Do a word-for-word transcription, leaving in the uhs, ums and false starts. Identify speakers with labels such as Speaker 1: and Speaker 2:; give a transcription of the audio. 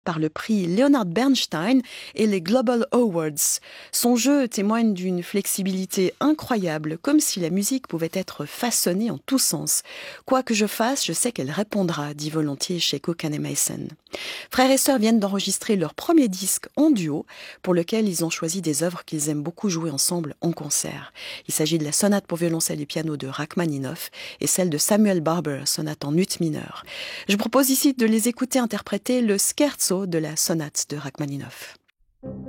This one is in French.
Speaker 1: par le prix Leonard Bernstein et les Global Awards. Son jeu témoigne d'une flexibilité incroyable, comme si la musique pouvait être façonnée en tous sens. Quoi que je fasse, je sais qu'elle répondra, dit volontiers chez Cook and Mason. Frères et sœurs viennent d'enregistrer leur premier disque en duo, pour lequel ils ont choisi des œuvres qu'ils aiment beaucoup jouer ensemble en concert. Il s'agit de la sonate pour violoncelle et piano de Rachmaninoff et celle de Samuel Barber, sonate en ut mineur. Je propose ici de les écouter interpréter le scherzo de la sonate de Rachmaninoff.